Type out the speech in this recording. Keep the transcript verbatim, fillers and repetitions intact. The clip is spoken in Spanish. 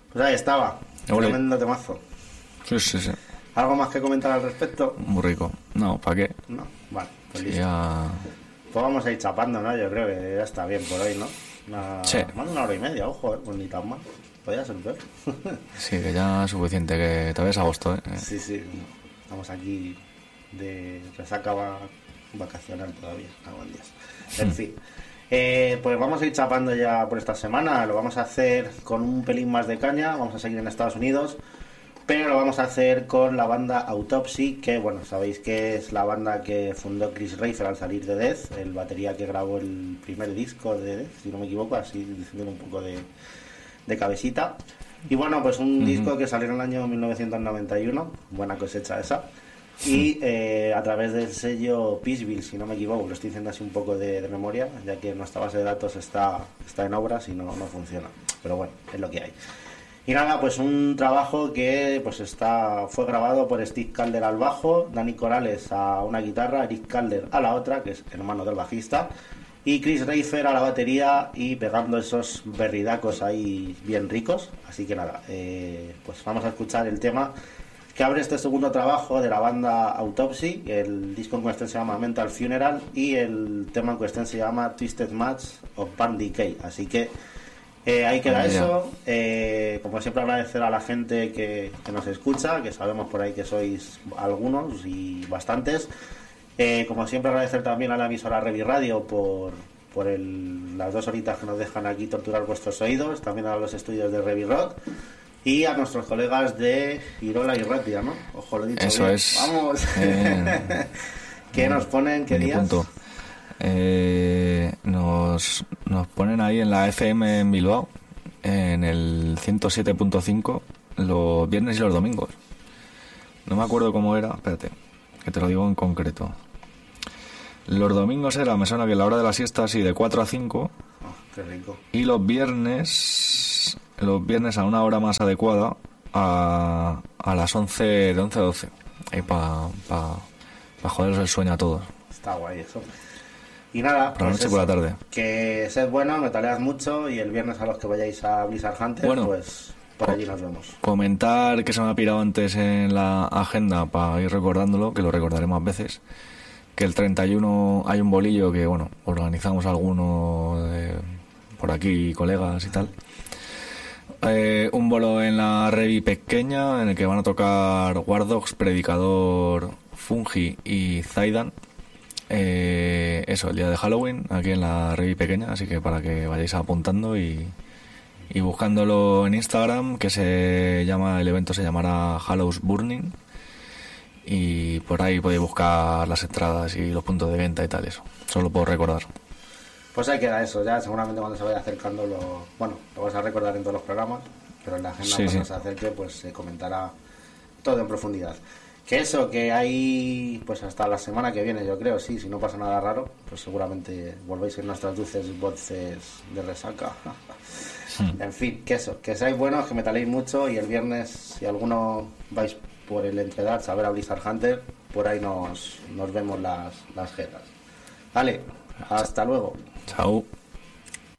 Pues ahí estaba, tremendo temazo. Sí, sí, sí. ¿Algo más que comentar al respecto? Muy rico. No, ¿para qué? No, vale, pues Sí, listo. ya... Pues vamos a ir chapando, ¿no? Yo creo que ya está bien por hoy, ¿no? Una... Sí. Más de una hora y media, ojo, ¿eh? Pues ni tan mal. Podría ser peor. Sí, que ya es suficiente, que todavía es agosto, ¿eh? Sí, sí. Estamos aquí de resaca va... vacacional todavía. Algún día. En fin. Eh, pues vamos a ir chapando ya por esta semana. Lo vamos a hacer con un pelín más de caña. Vamos a seguir en Estados Unidos. Pero lo vamos a hacer con la banda Autopsy, que bueno, sabéis que es la banda que fundó Chris Reifer al salir de Death, el batería que grabó el primer disco de Death, si no me equivoco, así diciendo un poco de, de cabecita. Y bueno, pues un uh-huh. disco que salió en el año mil novecientos noventa y uno, buena cosecha esa, y eh, a través del sello Peaceville, si no me equivoco, lo estoy diciendo así un poco de, de memoria, ya que nuestra base de datos está, está en obras y no, no funciona, pero bueno, es lo que hay. Y nada, pues un trabajo que pues está fue grabado por Steve Calder al bajo, Dani Corrales a una guitarra, Eric Calder a la otra, que es hermano del bajista, y Chris Reifer a la batería y pegando esos berridacos ahí bien ricos. Así que nada, eh, pues vamos a escuchar el tema que abre este segundo trabajo de la banda Autopsy. El disco en cuestión se llama Mental Funeral y el tema en cuestión se llama Twisted Match of Burn Decay. Así que Eh, ahí queda eso. Eh, como siempre, agradecer a la gente que, que nos escucha, que sabemos por ahí que sois algunos y bastantes. Eh, como siempre, agradecer también a la emisora Revi Radio por, por el, las dos horitas que nos dejan aquí torturar vuestros oídos, también a los estudios de Revi Rock y a nuestros colegas de Irola y Ratia, ¿no? Ojo, lo he dicho eso bien. Es. Vamos. Eh, ¿Qué nos ponen? ¿Qué días? Punto. Eh, nos, nos ponen ahí en la F M en Bilbao, en el ciento siete punto cinco, los viernes y los domingos. No me acuerdo cómo era, espérate, que te lo digo en concreto. Los domingos era, me suena que la hora de la siesta, así de cuatro a cinco. Oh, qué rico. Y los viernes, los viernes a una hora más adecuada, a, a las once, de once a doce. Ahí para pa, pa joderos el sueño a todos. Está guay eso. Y nada, por la noche, pues por la tarde. Que sed buenos, metalead mucho y el viernes a los que vayáis a Blizzard Hunter, bueno, pues por allí nos vemos. Comentar que se me ha pirado antes en la agenda para ir recordándolo, que lo recordaré más veces, que el treinta y uno hay un bolillo que, bueno, organizamos algunos de por aquí, colegas y tal. Eh, un bolo en la Revi pequeña en el que van a tocar War Dogs, Predicador, Fungi y Zaidan. Eh, eso, el día de Halloween aquí en la Revi pequeña, así que para que vayáis apuntando y, y buscándolo en Instagram, que se llama, el evento se llamará Hallows Burning, y por ahí podéis buscar las entradas y los puntos de venta y tal, eso solo puedo recordar. Pues ahí queda eso, ya seguramente cuando se vaya acercando lo, bueno, lo vas a recordar en todos los programas, pero en la agenda sí, cuando sí. se acerque pues se comentará todo en profundidad. Que eso, que hay pues hasta la semana que viene, yo creo, sí, si no pasa nada raro, pues seguramente volvéis en nuestras dulces voces de resaca. Hmm. En fin, que eso, que seáis buenos, que metaléis mucho y el viernes, si alguno vais por el Entredarts a ver a Blizzard Hunter, por ahí nos, nos vemos las, las jetas. Vale, hasta luego. Chao.